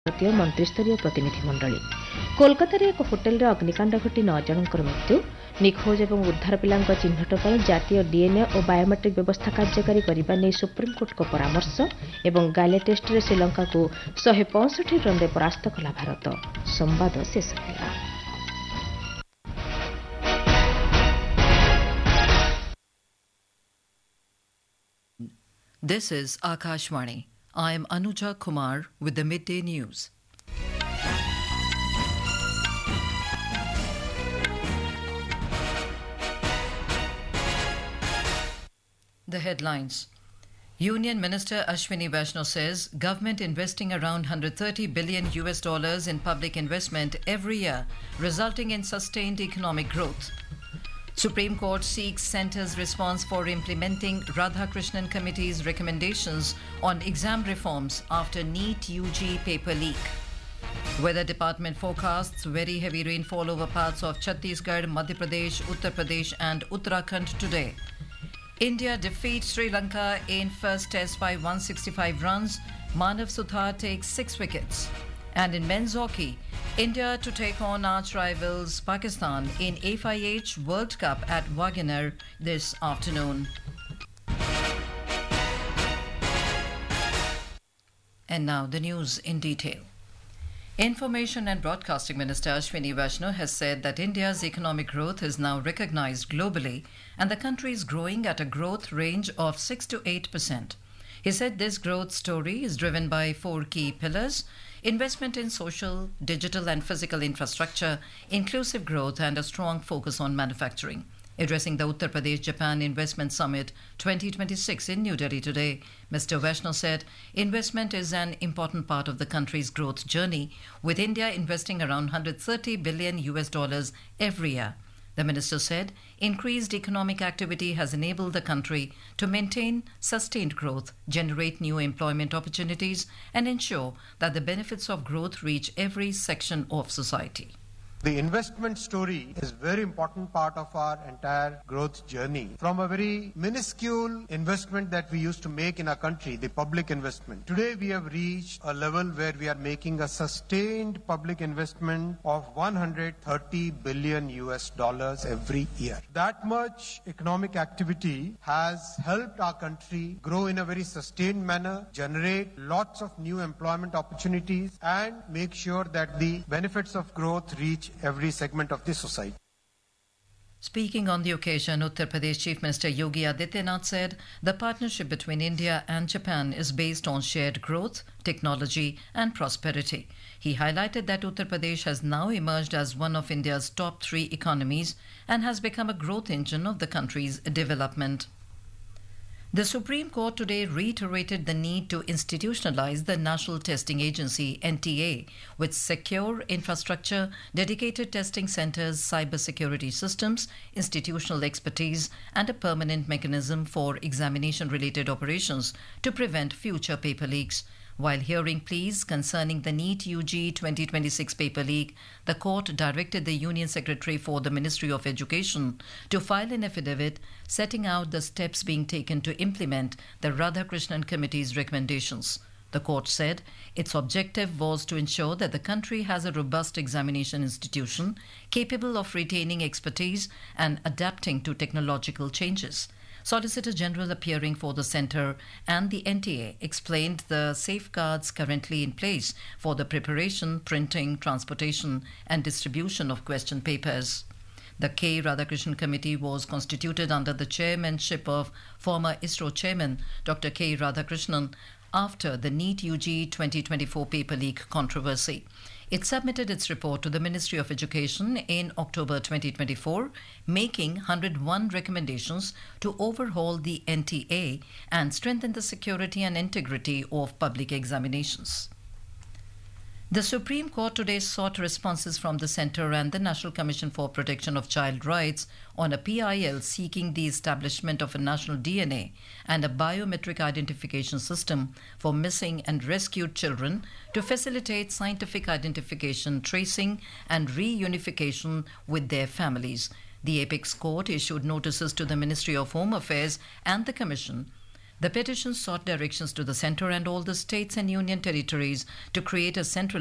ଭାରତୀୟ ମନ୍ତ୍ରୀସ୍ତରୀୟ ପ୍ରତିନିଧିମଣ୍ଡଳୀ କୋଲକାତାରେ ଏକ ହୋଟେଲରେ ଅଗ୍ନିକାଣ୍ଡ ଘଟି 9 ଜଣଙ୍କର ମୃତ୍ୟୁ ନିଖୋଜ ଏବଂ ଉଦ୍ଧାର ପିଲାଙ୍କ ଚିହ୍ନଟ ପାଇଁ ଜାତୀୟ ଡିଏନ୍ଏ ଓ ବାୟୋମେଟ୍ରିକ୍ ବ୍ୟବସ୍ଥା କାର୍ଯ୍ୟକାରୀ କରିବା ନେଇ ସୁପ୍ରିମକୋର୍ଟଙ୍କ ପରାମର୍ଶ ଏବଂ ଗାଲେ ଟେଷ୍ଟରେ ଶ୍ରୀଲଙ୍କାକୁ 165 ରନ୍ରେ ପରାସ୍ତ କଲା ଭାରତ। ସମ୍ବାଦ ଶେଷ ହେଲା। This is Akashvani. I am Anuja Kumar with the midday news. The headlines. Union Minister Ashwini Vaishnaw says government investing around $130 billion in public investment every year, resulting in sustained economic growth. Supreme Court seeks Centre's response for implementing Radhakrishnan Committee's recommendations on exam reforms after NEET UG paper leak. Weather Department forecasts very heavy rainfall over parts of Chhattisgarh, Madhya Pradesh, Uttar Pradesh and Uttarakhand today. India defeats Sri Lanka in first test by 165 runs. Manav Suthar takes 6 wickets. And in men's hockey, India to take on arch rivals Pakistan in FIH World Cup at Wagoner this afternoon. And now the news in detail. Information and Broadcasting Minister Ashwini Vaishnaw has said that India's economic growth is now recognized globally and the country is growing at a growth range of 6 to 8%. He said this growth story is driven by 4 key pillars: investment in social, digital and physical infrastructure, inclusive growth and a strong focus on manufacturing. Addressing the Uttar Pradesh-Japan Investment Summit 2026 in New Delhi today, Mr. Vaishnaw said investment is an important part of the country's growth journey, with India investing around $130 billion every year. The minister said increased economic activity has enabled the country to maintain sustained growth, generate new employment opportunities, and ensure that the benefits of growth reach every section of society. The investment story is a very important part of our entire growth journey. From a very minuscule investment that we used to make in our country, the public investment, today we have reached a level where we are making a sustained public investment of $130 billion every year. That much economic activity has helped our country grow in a very sustained manner, generate lots of new employment opportunities, and make sure that the benefits of growth reach every segment of the society. Speaking on the occasion, Uttar Pradesh Chief Minister Yogi Adityanath said the partnership between India and Japan is based on shared growth, technology and prosperity. He highlighted that Uttar Pradesh has now emerged as one of India's top 3 economies and has become a growth engine of the country's development. The Supreme Court today reiterated the need to institutionalize the National Testing Agency, NTA, with secure infrastructure, dedicated testing centers, cybersecurity systems, institutional expertise, and a permanent mechanism for examination-related operations to prevent future paper leaks. While hearing pleas concerning the NEET UG 2026 paper leak, the court directed the Union Secretary for the Ministry of Education to file an affidavit setting out the steps being taken to implement the Radhakrishnan Committee's recommendations. The court said its objective was to ensure that the country has a robust examination institution capable of retaining expertise and adapting to technological changes. Solicitor General appearing for the centre and the NTA explained the safeguards currently in place for the preparation, printing, transportation and distribution of question papers. The K. Radhakrishnan Committee was constituted under the chairmanship of former ISRO chairman Dr. K. Radhakrishnan after the NEET UG 2024 paper leak controversy. It submitted its report to the Ministry of Education in October 2024, making 101 recommendations to overhaul the NTA and strengthen the security and integrity of public examinations. The Supreme Court today sought responses from the Centre and the National Commission for Protection of Child Rights on a PIL seeking the establishment of a national DNA and a biometric identification system for missing and rescued children to facilitate scientific identification, tracing and reunification with their families. The Apex Court issued notices to the Ministry of Home Affairs and the Commission The petition sought directions to the centre and all the states and union territories to create a central